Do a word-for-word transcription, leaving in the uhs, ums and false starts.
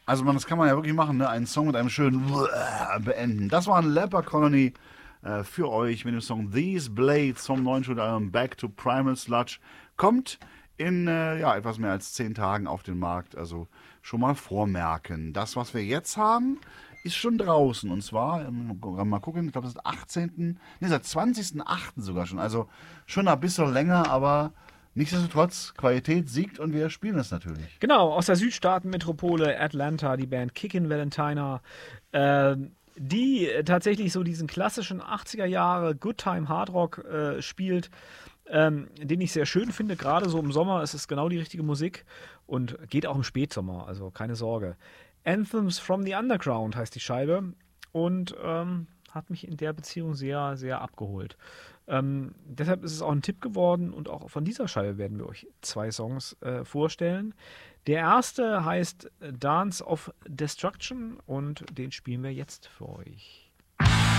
Also man, das kann man ja wirklich machen, ne? Einen Song mit einem schönen beenden. Das war ein Leper Colony äh, für euch mit dem Song These Blades vom neuen Studioalbum Back to Primal Sludge. Kommt in äh, ja, etwas mehr als zehn Tagen auf den Markt. Also schon mal vormerken. Das, was wir jetzt haben, ist schon draußen. Und zwar, ähm, mal gucken, ich glaube, das ist achtzehnten Ne, seit zwanzigsten achten sogar schon. Also schon ein bisschen länger, aber nichtsdestotrotz, Qualität siegt und wir spielen es natürlich. Genau, aus der Südstaatenmetropole Atlanta, die Band Kickin' Valentina, äh, die tatsächlich so diesen klassischen achtziger Jahre Good Time Hard Rock äh, spielt, ähm, den ich sehr schön finde. Gerade so im Sommer ist es genau die richtige Musik und geht auch im Spätsommer, also keine Sorge. Anthems from the Underground heißt die Scheibe und ähm, hat mich in der Beziehung sehr, sehr abgeholt. Ähm, deshalb ist es auch ein Tipp geworden und auch von dieser Scheibe werden wir euch zwei Songs äh, vorstellen. Der erste heißt Dance of Destruction und den spielen wir jetzt für euch.